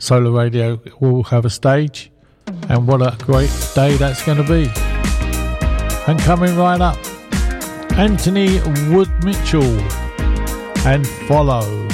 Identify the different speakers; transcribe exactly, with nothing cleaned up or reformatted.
Speaker 1: Solar Radio will have a stage, and what a great day that's going to be. And coming right up, Anthony Wood Mitchell and Follow.